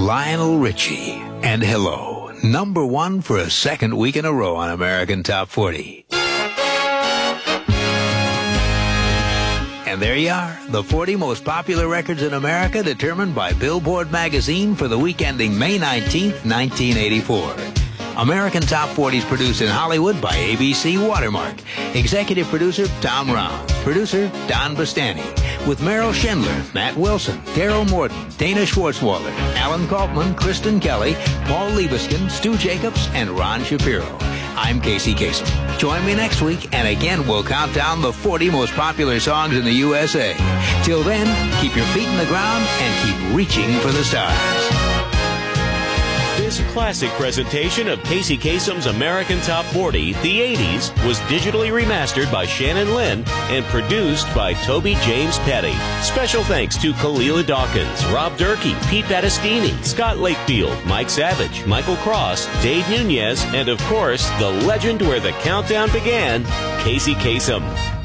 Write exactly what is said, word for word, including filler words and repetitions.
Lionel Richie and Hello, number one for a second week in a row on American Top forty. And there you are, the forty most popular records in America determined by Billboard magazine for the week ending May nineteenth, nineteen eighty-four. American Top forty is produced in Hollywood by A B C Watermark. Executive producer Tom Round. Producer Don Bastani. With Meryl Schindler, Matt Wilson, Daryl Morton, Dana Schwartzwalder, Alan Kaufman, Kristen Kelly, Paul Liebeskin, Stu Jacobs, and Ron Shapiro. I'm Casey Kasem. Join me next week, and again we'll count down the forty most popular songs in the U S A. Till then, keep your feet in the ground and keep reaching for the stars. This classic presentation of Casey Kasem's American Top forty, the eighties, was digitally remastered by Shannon Lynn and produced by Toby James Petty. Special thanks to Kalila Dawkins, Rob Durkee, Pete Battistini, Scott Lakefield, Mike Savage, Michael Cross, Dave Nunez, and of course, the legend where the countdown began, Casey Kasem.